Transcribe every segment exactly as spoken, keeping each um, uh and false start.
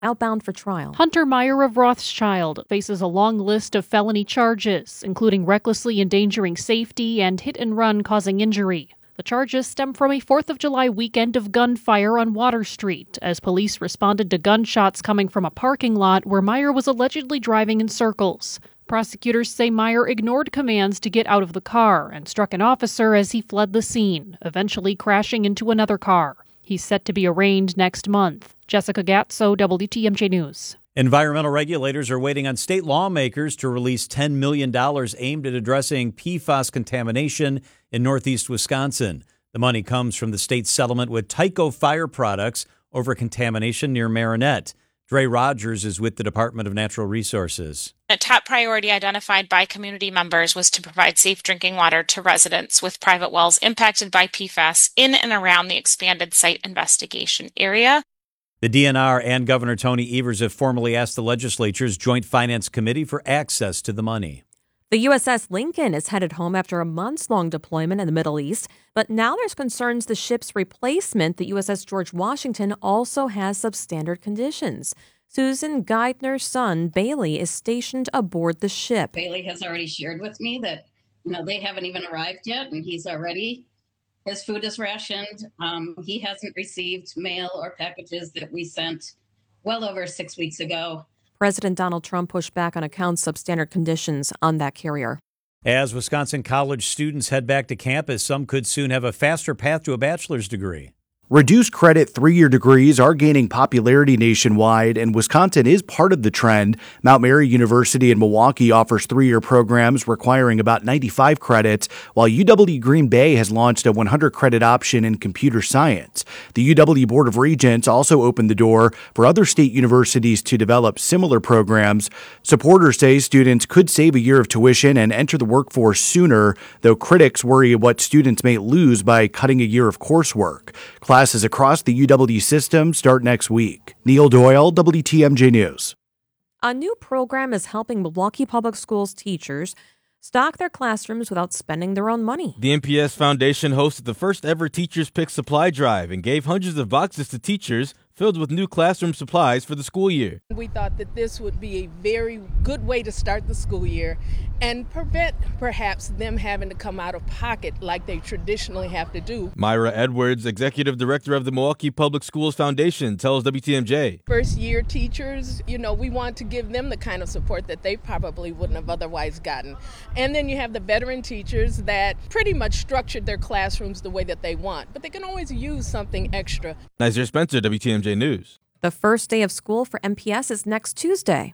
outbound for trial. Hunter Meyer of Rothschild faces a long list of felony charges, including recklessly endangering safety and hit and run causing injury. The charges stem from a fourth of July weekend of gunfire on Water Street as police responded to gunshots coming from a parking lot where Meyer was allegedly driving in circles. Prosecutors say Meyer ignored commands to get out of the car and struck an officer as he fled the scene, eventually crashing into another car. He's set to be arraigned next month. Jessica Gatso, W T M J News. Environmental regulators are waiting on state lawmakers to release ten million dollars aimed at addressing P FAS contamination in northeast Wisconsin. The money comes from the state's settlement with Tyco Fire Products over contamination near Marinette. Dre Rogers is with the Department of Natural Resources. A top priority identified by community members was to provide safe drinking water to residents with private wells impacted by P FAS in and around the expanded site investigation area. The D N R and Governor Tony Evers have formally asked the legislature's Joint Finance Committee for access to the money. The U S S Lincoln is headed home after a months-long deployment in the Middle East, but now there's concerns the ship's replacement, the U S S George Washington, also has substandard conditions. Susan Geithner's son, Bailey, is stationed aboard the ship. Bailey has already shared with me that, you know, they haven't even arrived yet, and he's already, his food is rationed. Um, he hasn't received mail or packages that we sent well over six weeks ago. President Donald Trump pushed back on accounts of substandard conditions on that carrier. As Wisconsin college students head back to campus, some could soon have a faster path to a bachelor's degree. Reduced credit three-year degrees are gaining popularity nationwide, and Wisconsin is part of the trend. Mount Mary University in Milwaukee offers three-year programs requiring about ninety-five credits, while U W Green Bay has launched a one hundred credit option in computer science. The U W Board of Regents also opened the door for other state universities to develop similar programs. Supporters say students could save a year of tuition and enter the workforce sooner, though critics worry what students may lose by cutting a year of coursework. Classes across the U W system start next week. Neil Doyle, W T M J News. A new program is helping Milwaukee Public Schools teachers stock their classrooms without spending their own money. The M P S Foundation hosted the first ever Teachers Pick Supply Drive and gave hundreds of boxes to teachers filled with new classroom supplies for the school year. We thought that this would be a very good way to start the school year and prevent perhaps them having to come out of pocket like they traditionally have to do. Myra Edwards, executive director of the Milwaukee Public Schools Foundation, tells W T M J. First year teachers, you know, we want to give them the kind of support that they probably wouldn't have otherwise gotten. And then you have the veteran teachers that pretty much structured their classrooms the way that they want, but they can always use something extra. Nazir Spencer, W T M J News. The first day of school for M P S is next Tuesday.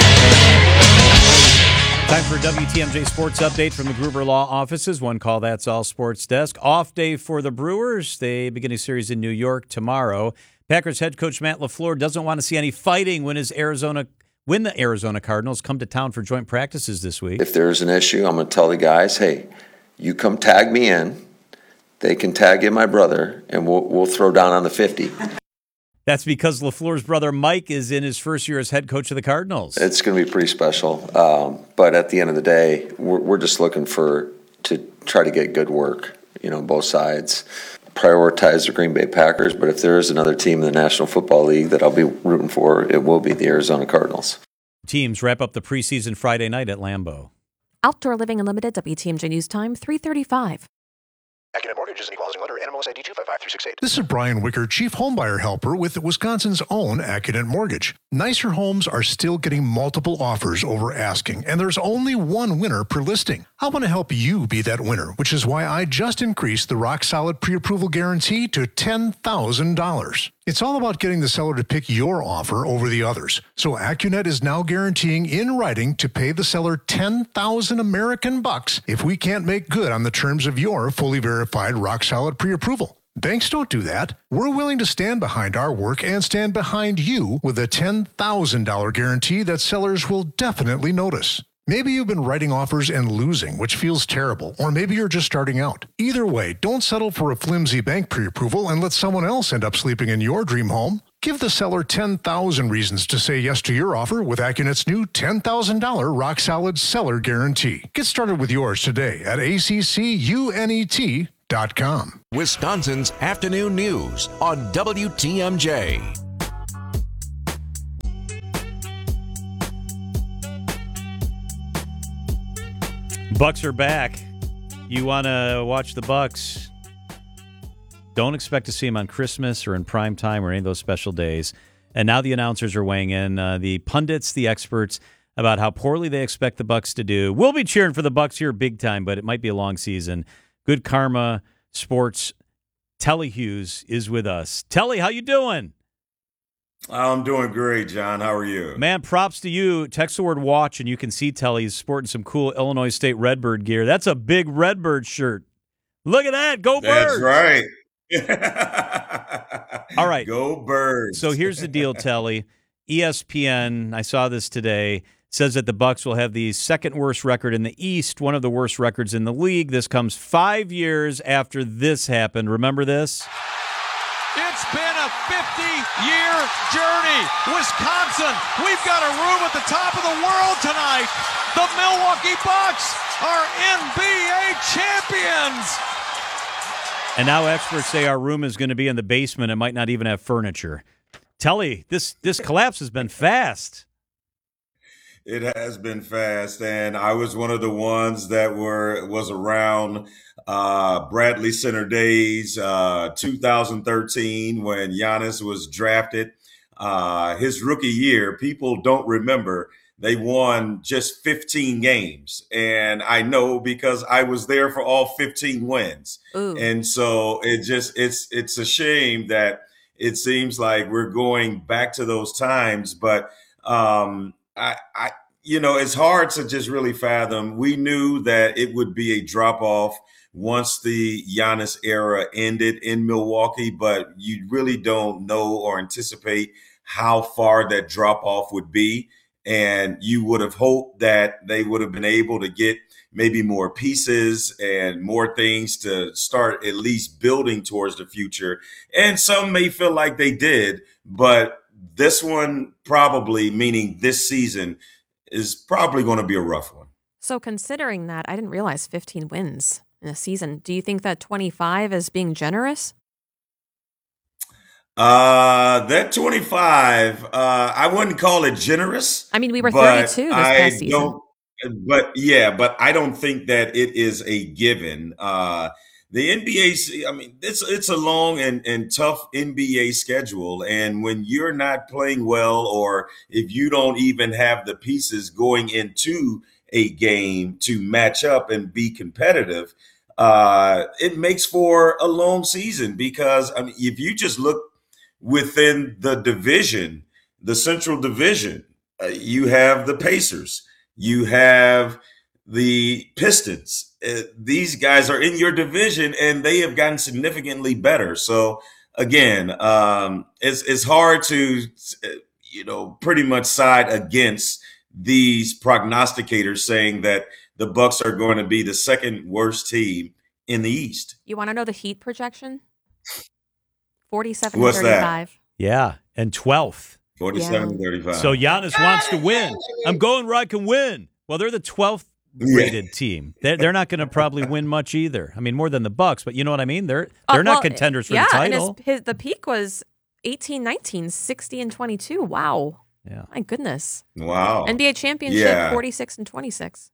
Time for a W T M J Sports Update from the Gruber Law Offices. One call, that's all sports desk. Off day for the Brewers. They begin a series in New York tomorrow. Packers head coach Matt LaFleur doesn't want to see any fighting when his Arizona when the Arizona Cardinals come to town for joint practices this week. If there's an issue, I'm going to tell the guys, hey, you come tag me in. They can tag in my brother, and we'll we'll throw down on the fifty. That's because LaFleur's brother Mike is in his first year as head coach of the Cardinals. It's going to be pretty special. Um, but at the end of the day, we're, we're just looking for to try to get good work, you know, both sides. Prioritize the Green Bay Packers, but if there is another team in the National Football League that I'll be rooting for, it will be the Arizona Cardinals. Teams wrap up the preseason Friday night at Lambeau. Outdoor Living Unlimited, W T M J News Time, three thirty-five. Accident Mortgage is an equal housing lender. N M L S I D two five five three six eight. This is Brian Wicker, Chief Homebuyer Helper with Wisconsin's own Accident Mortgage. Nicer homes are still getting multiple offers over asking, and there's only one winner per listing. I want to help you be that winner, which is why I just increased the Rock Solid Pre-Approval Guarantee to ten thousand dollars. It's all about getting the seller to pick your offer over the others. So AccuNet is now guaranteeing in writing to pay the seller ten thousand American bucks if we can't make good on the terms of your fully verified Rock Solid Pre-Approval. Banks don't do that. We're willing to stand behind our work and stand behind you with a ten thousand dollars guarantee that sellers will definitely notice. Maybe you've been writing offers and losing, which feels terrible, or maybe you're just starting out. Either way, don't settle for a flimsy bank pre-approval and let someone else end up sleeping in your dream home. Give the seller ten thousand reasons to say yes to your offer with AccuNet's new ten thousand dollars Rock Solid Seller Guarantee. Get started with yours today at A C C U N E T dot com. Wisconsin's Afternoon News on W T M J. Bucks are back. You want to watch the Bucks? Don't expect to see them on Christmas or in prime time or any of those special days. And now the announcers are weighing in, uh, the pundits, the experts, about how poorly they expect the Bucks to do. We'll be cheering for the Bucks here big time, but it might be a long season. Good Karma Sports, Telly Hughes is with us. Telly, how you doing? I'm doing great, John. How are you? Man, props to you. Text the word watch, and you can see Telly's sporting some cool Illinois State Redbird gear. That's a big Redbird shirt. Look at that. Go Birds. That's right. All right. Go Birds. So here's the deal, Telly. E S P N, I saw this today, says that the Bucks will have the second worst record in the East, one of the worst records in the league. This comes five years after this happened. Remember this? It's been a fifty-year journey. Wisconsin, we've got a room at the top of the world tonight. The Milwaukee Bucks are N B A champions. And now experts say our room is going to be in the basement. It might not even have furniture. Telly, this this collapse has been fast. It has been fast, and I was one of the ones that were was around uh, Bradley Center days, uh, two thousand thirteen, when Giannis was drafted. Uh, his rookie year, people don't remember. They won just fifteen games, and I know because I was there for all fifteen wins. Ooh. And so it just it's it's a shame that it seems like we're going back to those times, but. Um, I, I, you know, it's hard to just really fathom. We knew that it would be a drop off once the Giannis era ended in Milwaukee, but you really don't know or anticipate how far that drop off would be. And you would have hoped that they would have been able to get maybe more pieces and more things to start at least building towards the future. And some may feel like they did, but this one probably, meaning this season, is probably going to be a rough one. So considering that, I didn't realize fifteen wins in a season. Do you think that twenty-five is being generous? Uh, that twenty-five, uh, I wouldn't call it generous. I mean, we were but thirty-two this I past season. don't, but yeah, but I don't think that it is a given. Uh, The N B A, I mean, it's it's a long and, and tough N B A schedule. And when you're not playing well, or if you don't even have the pieces going into a game to match up and be competitive, uh, it makes for a long season. Because, I mean, if you just look within the division, the Central Division, uh, you have the Pacers, you have the Pistons. Uh, these guys are in your division, and they have gotten significantly better. So again, um, it's it's hard to, you know, pretty much side against these prognosticators saying that the Bucks are going to be the second worst team in the East. You want to know the Heat projection? forty-seven What's to thirty-five. that? Yeah, and twelfth. forty-seven to Yeah. thirty-five. So Giannis wants to win. I'm going where I can win. Well, they're the twelfth rated team. They're, they're not going to probably win much either. I mean, more than the Bucks, but you know what I mean? They're they're Uh, not well, contenders for yeah, the title. and his, his, the peak was eighteen nineteen, sixty and twenty-two. Wow. Yeah. My goodness. Wow. N B A championship, Yeah. forty-six and twenty-six.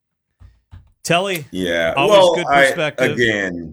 Telly, Yeah. always well, good I- perspective. again,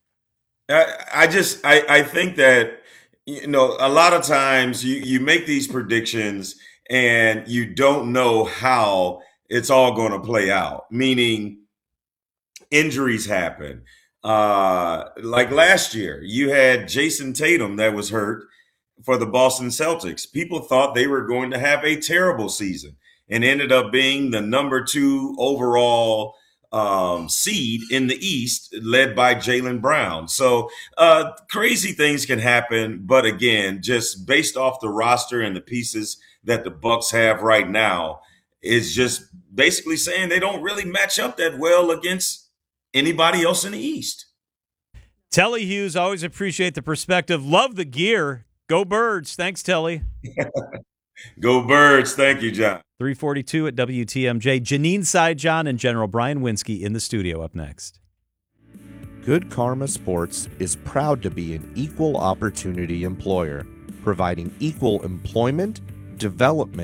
I, I just I, I think that, you know, a lot of times you, you make these predictions and you don't know how it's all going to play out, meaning injuries happen. Uh, like last year, you had Jason Tatum that was hurt for the Boston Celtics. People thought they were going to have a terrible season and ended up being the number two overall um, seed in the East, led by Jaylen Brown. So uh, crazy things can happen. But again, just based off the roster and the pieces that the Bucks have right now, is just basically saying they don't really match up that well against anybody else in the East. Telly Hughes, always appreciate the perspective. Love the gear. Go Birds. Thanks, Telly. Go Birds. Thank you, John. three forty-two at W T M J. Janine Sidejohn and General Brian Winsky in the studio up next. Good Karma Sports is proud to be an equal opportunity employer, providing equal employment, development,